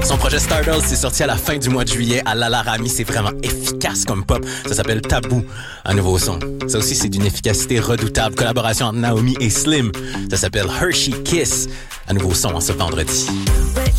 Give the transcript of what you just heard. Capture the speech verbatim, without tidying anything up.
Son projet Stardust s'est sorti à la fin du mois de juillet à l'Alarami. C'est vraiment efficace comme pop. Ça s'appelle Tabou, un nouveau son. Ça aussi, c'est d'une efficacité redoutable. Collaboration entre Naomi et Slim. Ça s'appelle Hershey Kiss, un nouveau son en ce vendredi.